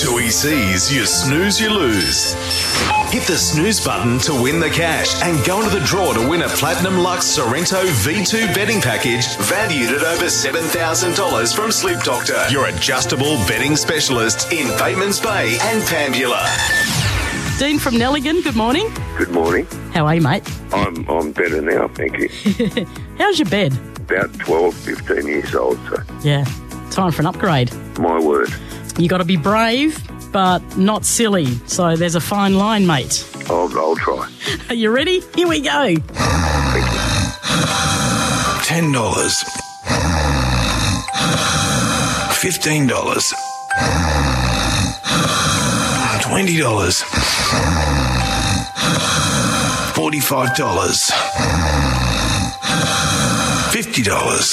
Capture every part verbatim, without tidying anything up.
two E C's You Snooze, You Lose. Hit the snooze button to win the cash and go into the draw to win a Platinum Lux Sorrento V two betting package valued at over seven thousand dollars from Sleep Doctor, your adjustable betting specialist in Batemans Bay and Pambula. Dean from Nelligan, good morning. Good morning. How are you, mate? I'm I'm better now, thank you. How's your bed? About twelve, fifteen years old, so Yeah, time for an upgrade. my word. You got to be brave, but not silly. So there's a fine line, mate. I'll, I'll try. Are you ready? Here we go. ten dollars. fifteen dollars. twenty dollars. forty-five dollars. fifty dollars.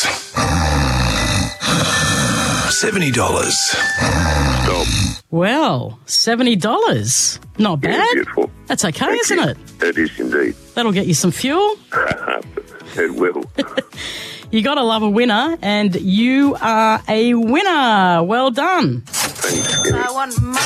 seventy dollars. Stop. Well, seventy dollars. Not Yeah, bad. beautiful. That's okay, Thank isn't you. it? It is indeed. That'll get you some fuel. It will. You got to love a winner, and you are a winner. Well done. Thanks. Kenny. I want money.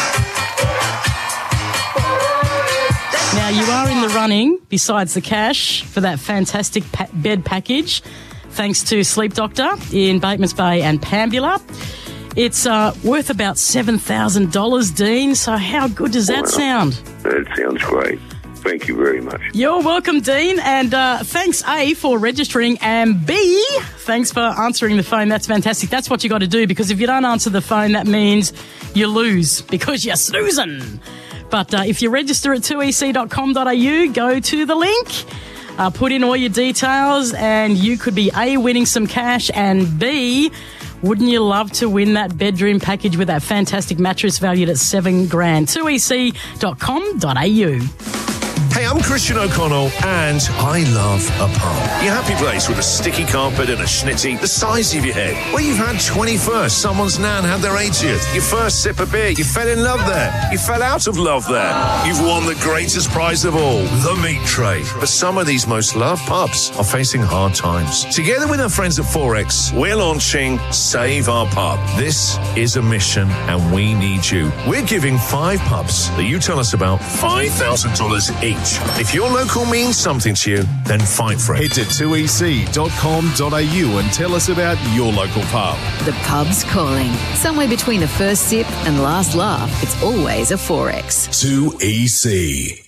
Now, you are in the running, besides the cash, for that fantastic pa- bed package, thanks to Sleep Doctor in Batemans Bay and Pambula. It's uh, worth about seven thousand dollars, Dean, so how good does that Wow. sound? That sounds great. Thank you very much. You're welcome, Dean, and uh, thanks, A, for registering, and B, thanks for answering the phone. That's fantastic. That's what you got to do, because if you don't answer the phone, that means you lose, because you're snoozing. But uh, if you register at two e c dot com dot a u, go to the link, uh, put in all your details, and you could be A, winning some cash, and B, wouldn't you love to win that bedroom package with that fantastic mattress valued at seven grand? two e c dot com dot a u. Hey, I'm Christian O'Connell, and I love a pub. Your happy place with a sticky carpet and a schnitty the size of your head. Where you've had twenty-first, someone's nan had their eightieth, your first sip of beer, you fell in love there, you fell out of love there. You've won the greatest prize of all, the meat tray. But some of these most loved pubs are facing hard times. Together with our friends at Forex, we're launching Save Our Pub. This is a mission, and we need you. We're giving five pubs that you tell us about five thousand dollars each. If your local means something to you, then fight for it. Head to two e c dot com dot a u and tell us about your local pub. The pub's calling. Somewhere between the first sip and last laugh, it's always a Forex. two E C.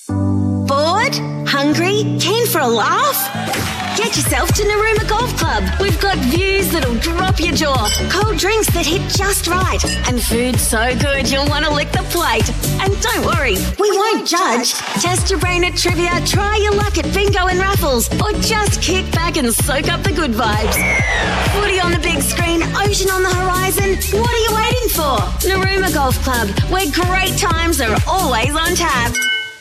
Bored? Hungry? Keen for a laugh? Get yourself to Narooma Golf Club. We've got views that'll drop your jaw, cold drinks that hit just right, and food so good you'll want to lick the plate. And don't worry, we won't judge. Test your brain at trivia, try your luck at bingo and raffles, or just kick back and soak up the good vibes. Footy on the big screen, ocean on the horizon. What are you waiting for? Narooma Golf Club, where great times are always on tap.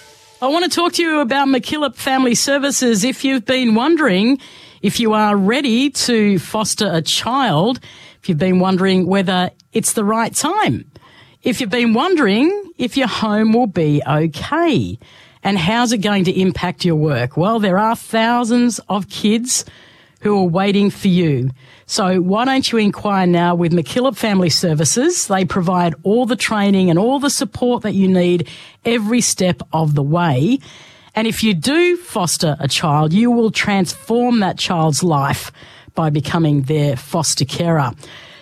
I want to talk to you about McKillop Family Services. If you've been wondering if you are ready to foster a child, if you've been wondering whether it's the right time, if you've been wondering if your home will be okay, and how's it going to impact your work? Well, there are thousands of kids who are waiting for you. So why don't you inquire now with McKillop Family Services? They provide all the training and all the support that you need every step of the way. And if you do foster a child, you will transform that child's life by becoming their foster carer.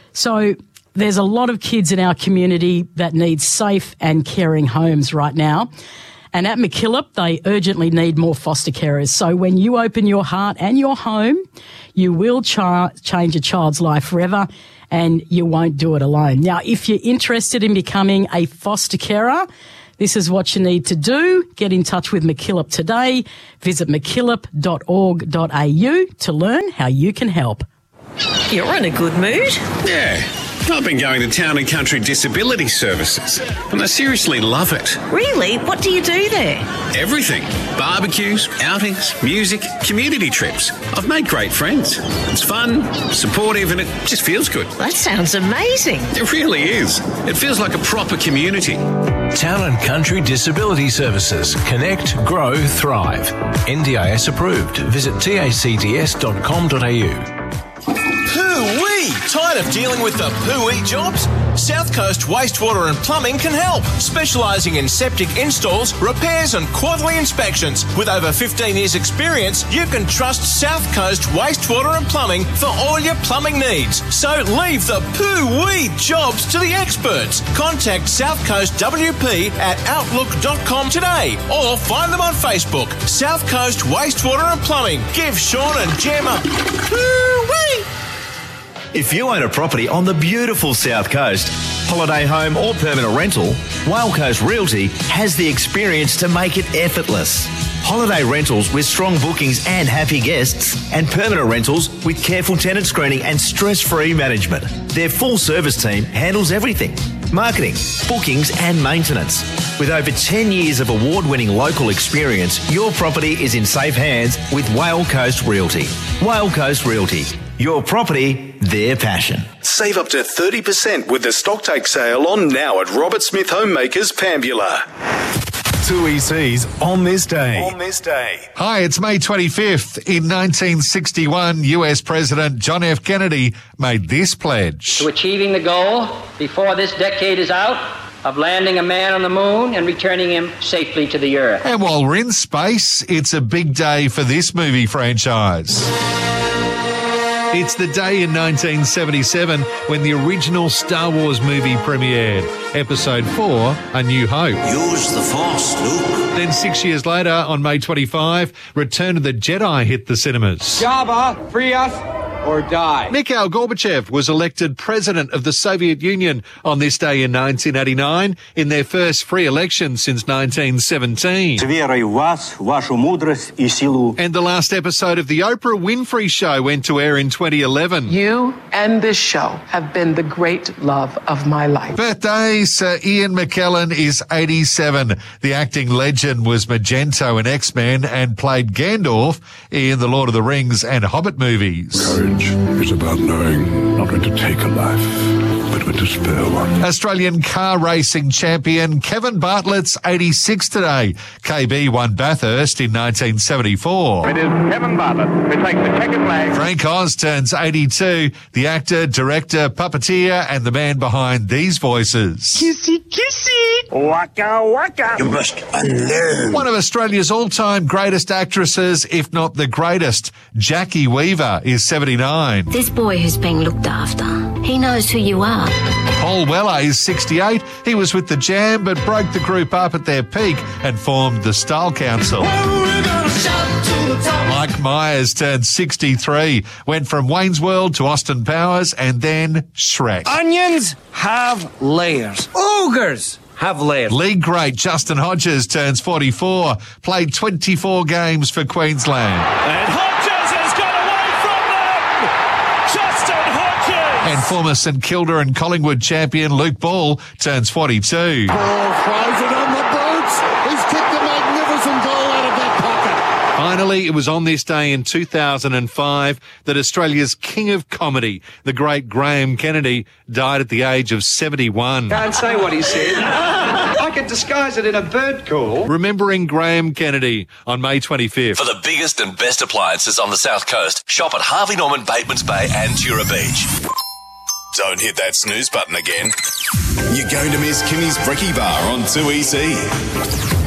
So there's a lot of kids in our community that need safe and caring homes right now. And at McKillop, they urgently need more foster carers. So when you open your heart and your home, you will char- change a child's life forever, and you won't do it alone. Now, if you're interested in becoming a foster carer, this is what you need to do. Get in touch with McKillop today. Visit mckillop dot org dot a u to learn how you can help. You're in a good mood. Yeah. I've been going to Town and Country Disability Services, and I seriously love it. Really? What do you do there? Everything. Barbecues, outings, music, community trips. I've made great friends. It's fun, supportive, and it just feels good. That sounds amazing. It really is. It feels like a proper community. Town and Country Disability Services. Connect, grow, thrive. N D I S approved. Visit tacds dot com dot a u. Hoo-wee! Tired Tired of dealing with the poo-wee jobs? South Coast Wastewater and Plumbing can help, specialising in septic installs, repairs and quarterly inspections. With over fifteen years experience, you can trust South Coast Wastewater and Plumbing for all your plumbing needs. So leave the poo-wee jobs to the experts. Contact South Coast W P at outlook dot com today or find them on Facebook. South Coast Wastewater and Plumbing. Give Sean and Jem a poo-wee. If you own a property on the beautiful South Coast, holiday home or permanent rental, Whale Coast Realty has the experience to make it effortless. Holiday rentals with strong bookings and happy guests, and permanent rentals with careful tenant screening and stress-free management. Their full service team handles everything: marketing, bookings and maintenance. With over ten years of award-winning local experience, your property is in safe hands with Whale Coast Realty. Whale Coast Realty. Your property, their passion. Save up to thirty percent with the stocktake sale on now at Robert Smith Homemakers, Pambula. two E Cs on this day. On this day. Hi, it's May twenty-fifth. In nineteen sixty-one, U S President John F. Kennedy made this pledge. To achieving the goal before this decade is out of landing a man on the moon and returning him safely to the Earth. And while we're in space, it's a big day for this movie franchise. It's the day in nineteen seventy-seven when the original Star Wars movie premiered. Episode four, A New Hope. Use the Force, Luke. Then six years later, on May twenty-fifth, Return of the Jedi hit the cinemas. Jabba, free us or die. Mikhail Gorbachev was elected president of the Soviet Union on this day in nineteen eighty-nine, in their first free election since nineteen seventeen. And the last episode of The Oprah Winfrey Show went to air in twenty eleven. You and this show have been the great love of my life. Birthday, Sir Ian McKellen is eighty-seven. The acting legend was Magento in X-Men and played Gandalf in the Lord of the Rings and Hobbit movies. Courage is about knowing not when to take a life, but when to spare one. Australian car racing champion Kevin Bartlett's eighty-six today. K B won Bathurst in nineteen seventy-four. It is Kevin Bartlett who takes the checkered flag. Frank Oz turns eighty-two. The actor, director, puppeteer, and the man behind these voices. Kissy, kissy. Waka, waka. You must unlearn. One of Australia's all-time greatest actresses, if not the greatest, Jackie Weaver, is seventy-nine. This boy who's being looked after, he knows who you are. Paul Weller is sixty-eight. He was with the Jam, but broke the group up at their peak and formed the Style Council. Mike Myers turned sixty-three, went from Wayne's World to Austin Powers and then Shrek. Onions have layers. Ogres have layers. League great Justin Hodges turns forty-four, played twenty-four games for Queensland. And Hodges has got away from them! Justin Hodges! And former St Kilda and Collingwood champion Luke Ball turns forty-two. Ball throws it on the boots. He's kicked a magnificent goal out of that pocket. Finally, it was on this day in two thousand five that Australia's king of comedy, the great Graham Kennedy, died at the age of seventy-one. Can't say what he said. I could disguise it in a bird call. Remembering Graham Kennedy on May twenty-fifth. For the biggest and best appliances on the South Coast, shop at Harvey Norman, Batemans Bay and Tura Beach. Don't hit that snooze button again. You're going to miss Kimmy's Brekkie Bar on two E C.